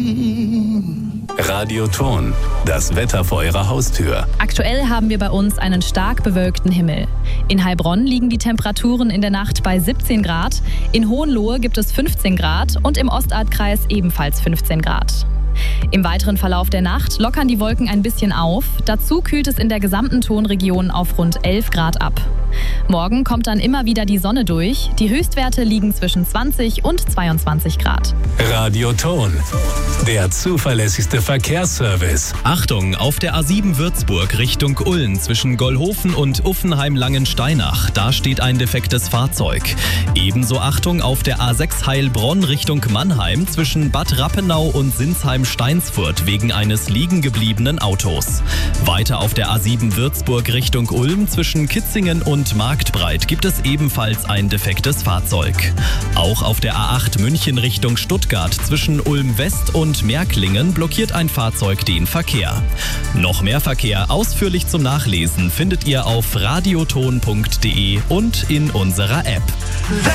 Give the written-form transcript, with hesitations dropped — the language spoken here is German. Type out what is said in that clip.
Radioton, das Wetter vor Ihrer Haustür. Aktuell haben wir bei uns einen stark bewölkten Himmel. In Heilbronn liegen die Temperaturen in der Nacht bei 17 Grad, in Hohenlohe gibt es 15 Grad und im Ostalbkreis ebenfalls 15 Grad. Im weiteren Verlauf der Nacht lockern die Wolken ein bisschen auf. Dazu kühlt es in der gesamten Tonregion auf rund 11 Grad ab. Morgen kommt dann immer wieder die Sonne durch. Die Höchstwerte liegen zwischen 20 und 22 Grad. Radioton, der zuverlässigste Verkehrsservice. Achtung, auf der A7 Würzburg Richtung Ulm zwischen Gollhofen und Uffenheim-Langensteinach. Da steht ein defektes Fahrzeug. Ebenso Achtung auf der A6 Heilbronn Richtung Mannheim zwischen Bad Rappenau und Sinsheim-Steinsfurt wegen eines liegen gebliebenen Autos. Weiter auf der A7 Würzburg Richtung Ulm zwischen Kitzingen und Marktbreit gibt es ebenfalls ein defektes Fahrzeug. Auch auf der A8 München Richtung Stuttgart zwischen Ulm West und Märklingen blockiert ein Fahrzeug den Verkehr. Noch mehr Verkehr ausführlich zum Nachlesen findet ihr auf radioton.de und in unserer App.